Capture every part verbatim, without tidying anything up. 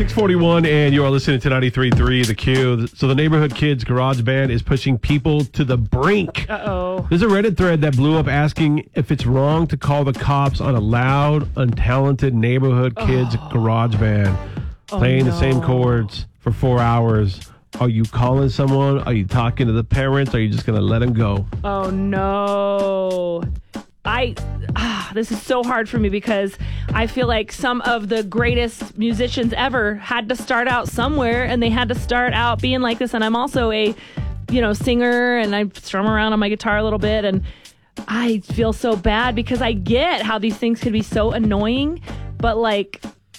six forty-one, and you are listening to ninety-three point three The Q. So the Neighborhood Kids Garage Band is pushing people to the brink. Uh-oh. There's a Reddit thread that blew up asking if it's wrong to call the cops on a loud, untalented Neighborhood Kids oh. Garage Band playing oh, no. the same chords for four hours. Are you calling someone? Are you talking to the parents? Are you just going to let them go? Oh, no. I, ah, this is so hard for me because I feel like some of the greatest musicians ever had to start out somewhere, and they had to start out being like this. And I'm also a, you know, singer, and I strum around on my guitar a little bit, and I feel so bad because I get how these things could be so annoying, but like,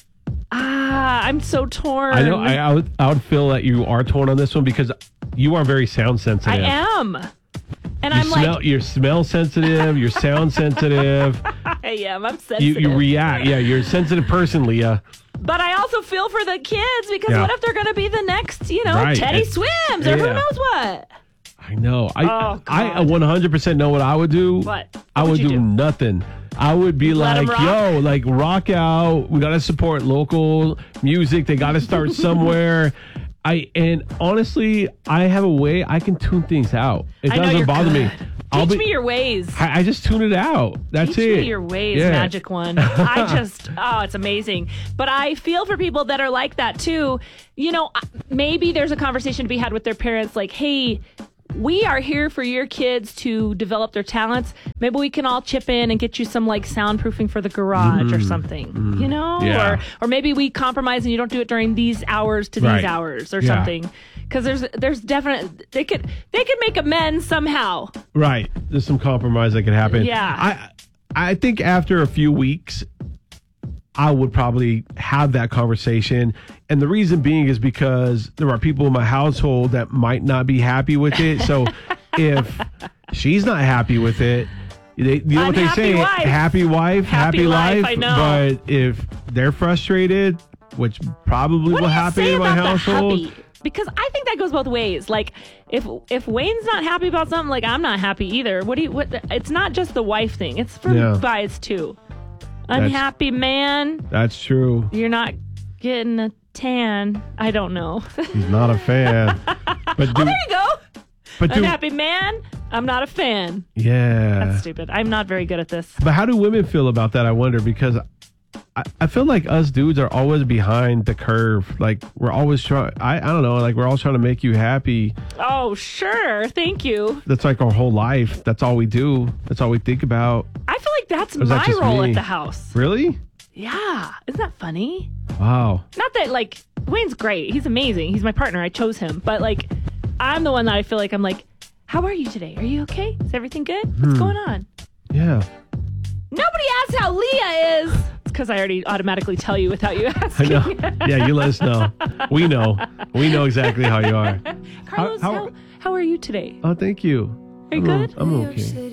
ah, I'm so torn. I know. I, I, would, I would feel that you are torn on this one because you are very sound sensitive. I am. And you I'm smell, like, you're smell sensitive, you're sound sensitive. I am. I'm You, sensitive. you react. Yeah, you're a sensitive person, Leah. But I also feel for the kids because Yeah. what if they're going to be the next, you know, Right. Teddy It- Swims or yeah. who knows what? I know. I Oh, I God. one hundred percent know what I would do. What? I What would would you do, do? nothing. I would be Let 'em like, rock? yo, like rock out. We got to support local music. They got to start somewhere. I and honestly, I have a way I can tune things out. It I know doesn't you're bother good. me. I'll Teach be, me your ways. I, I just tune it out. That's Teach it. me your ways, Yeah. magic one. I just, oh, it's amazing. But I feel for people that are like that too. You know, maybe there's a conversation to be had with their parents like, hey, we are here for your kids to develop their talents. Maybe we can all chip in and get you some like soundproofing for the garage Mm-hmm. or something, Mm-hmm. you know? Yeah. Or or maybe we compromise and you don't do it during these hours to Right. these hours or Yeah. something. Because there's there's definite they could they could make amends somehow. Right. There's some compromise that could happen. Yeah. I I think after a few weeks, I would probably have that conversation. And the reason being is because there are people in my household that might not be happy with it. So if she's not happy with it, they, you know what they Unhappy say? wife. Happy wife, happy, Happy life, life. I know. But if they're frustrated, which probably What will do you happen say in my about the household. happy? Because I think that goes both ways. Like if if Wayne's not happy about something, like I'm not happy either. What do you? What? It's not just the wife thing. It's for Yeah. guys too. Unhappy man, That's true. you're not getting a tan. I don't know. He's not a fan. But Oh, do, there you go. but do, Unhappy man, I'm not a fan. yeah. That's stupid. I'm not very good at this. But how do women feel about that? I wonder, because I, I feel like us dudes are always behind the curve. Like we're always trying. I, I don't know. Like we're always trying to make you happy. Oh, sure. Thank you. That's like our whole life. That's all we do. That's all we think about. I feel like that's Or is that my just role me? at the house. Really? Yeah. Isn't that funny? Wow. Not that, like, Wayne's great. He's amazing. He's my partner. I chose him. But, like, I'm the one that I feel like I'm like, how are you today? Are you okay? Is everything good? What's Hmm. going on? Yeah. Nobody asks how Leah is. It's because I already automatically tell you without you I asking. know. Yeah, you let us know. We know. We know exactly how you are. Carlos, How- how, how- how, are you today? Oh, thank you. Are you I'm o- good? I'm okay.